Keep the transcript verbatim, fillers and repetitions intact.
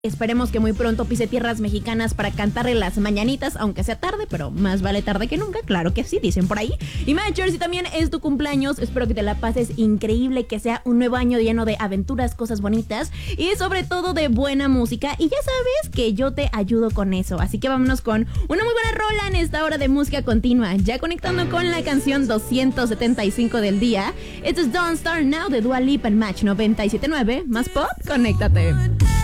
Esperemos que muy pronto pise tierras mexicanas para cantarle las mañanitas, aunque sea tarde, pero más vale tarde que nunca, claro que sí, dicen por ahí. Y Matcher, si también es tu cumpleaños, espero que te la pases increíble, que sea un nuevo año lleno de aventuras, cosas bonitas y sobre todo de buena música. Y ya sabes que yo te ayudo con eso, así que vámonos con una muy buena rola en esta hora de música continua, ya conectando con la canción doscientos setenta y cinco del día. Esto es Don't Start Now de Dua Lipa en Match noventa y siete punto nueve, más pop, conéctate.